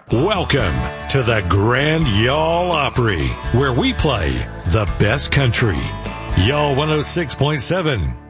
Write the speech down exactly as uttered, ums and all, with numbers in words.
Welcome to the Grand Y'all Opry, where we play the best country. Y'all one oh six point seven.